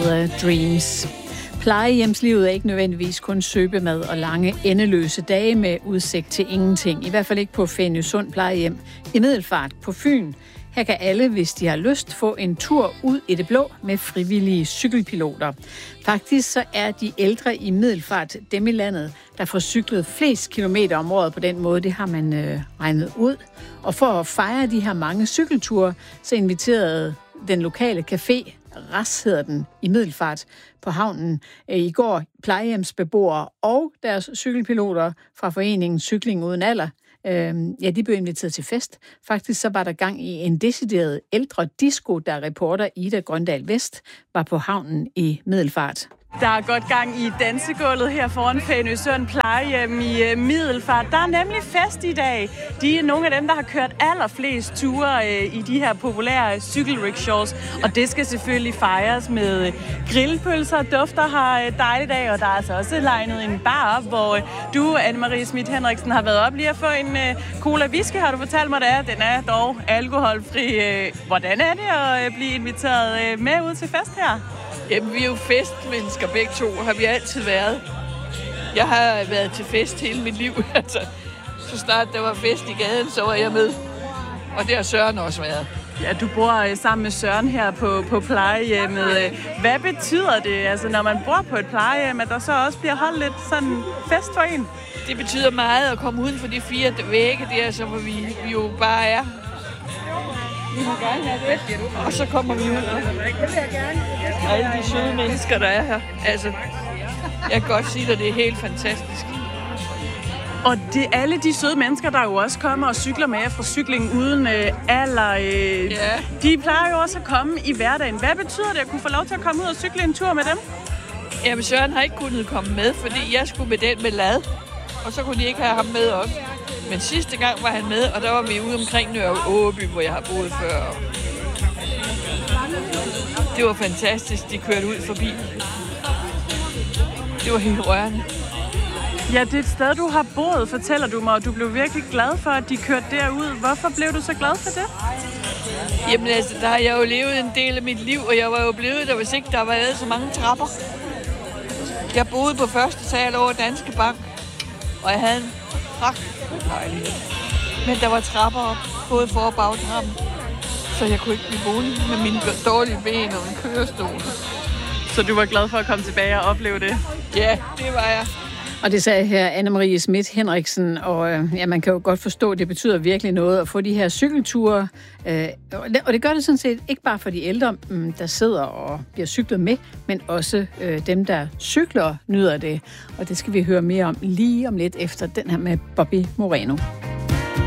med Dreams. Plejehjemslivet er ikke nødvendigvis kun søbemad og lange endeløse dage med udsigt til ingenting. I hvert fald ikke på Fænøsund plejehjem i Middelfart på Fyn. Her kan alle, hvis de har lyst, få en tur ud i det blå med frivillige cykelpiloter. Faktisk så er de ældre i Middelfart dem i landet, der får cyklet flest kilometer om året på den måde. Det har man regnet ud. Og for at fejre de her mange cykelture, så inviterede den lokale café, RAS hedder den, i Middelfart på havnen i går plejehjemsbeboere og deres cykelpiloter fra foreningen Cykling Uden Alder. De blev inviteret til fest. Faktisk så var der gang i en decideret ældre disco, der reporter Ida Grøndal Vest var på havnen i Middelfart. Der er godt gang i dansegulvet her foran Fænøsund plejehjem i Middelfart. Der er nemlig fest i dag. De er nogle af dem, der har kørt allerflest ture i de her populære cykelrickshaws. Og det skal selvfølgelig fejres med grillpølser. Dufter har dejlig dag, og der er altså også legnet en bar op, hvor du, Anne-Marie Schmidt Henriksen, har været op lige at få en cola whisky, har du fortalt mig, det er. Den er dog alkoholfri. Hvordan er det at blive inviteret med ud til fest her? Jamen, vi er jo festmennesker begge to, har vi altid været. Jeg har været til fest hele mit liv. Altså, så snart der var fest i gaden, så var jeg med. Og det har Søren også været. Ja, du bor sammen med Søren her på plejehjemmet. Hvad betyder det, altså, når man bor på et plejehjem, at der så også bliver holdt lidt sådan fest for en? Det betyder meget at komme uden for de 4 vægge der, så hvor vi jo bare er. Vi må gerne have det. Og så kommer vi ud. Og alle de søde mennesker, der er her. Altså, jeg kan godt sige dig, det er helt fantastisk. Og det alle de søde mennesker, der jo også kommer og cykler med fra Cykling Uden Alder, de plejer jo også at komme i hverdagen. Hvad betyder det at kunne få lov til at komme ud og cykle en tur med dem? Jamen, Søren har ikke kunnet komme med, fordi jeg skulle med den med lad. Og så kunne de ikke have ham med også. Men sidste gang var han med, og der var vi ude omkring Nørre Åby, hvor jeg har boet før. Det var fantastisk, de kørte ud forbi. Det var helt rørende. Ja, det er et sted, du har boet, fortæller du mig, og du blev virkelig glad for, at de kørte derud. Hvorfor blev du så glad for det? Jamen altså, der har jeg jo levet en del af mit liv, og jeg var jo blevet der, hvis ikke der var lavet så mange trapper. Jeg boede på første sal over Danske Bank, og jeg havde en lejlighed. Men der var trapper op, både for- og bagtrappen. Så jeg kunne ikke blive boende med mine dårlige ben og en kørestol. Så du var glad for at komme tilbage og opleve det? Ja, det var jeg. Og det sagde her Anne-Marie Schmidt Henriksen, og man kan jo godt forstå, at det betyder virkelig noget at få de her cykelture. Og det gør det sådan set ikke bare for de ældre, der sidder og bliver cyklet med, men også dem, der cykler, nyder det. Og det skal vi høre mere om lige om lidt efter den her med Bobby Moreno.